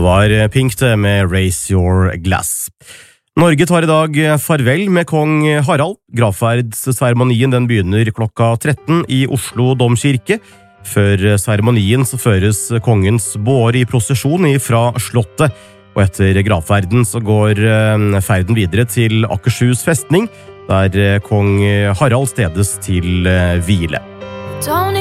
det var Pink det med Raise Your Glass. Norge tar i dag farvel med kong Harald. Gravferdsseremonien den begynner klokka 13 i Oslo Domkirke. Før seremonien så føres kongens båre i prosesjon fra slottet, og etter gravferden så går ferden videre til Akershus festning, der kong Harald stedes til hvile.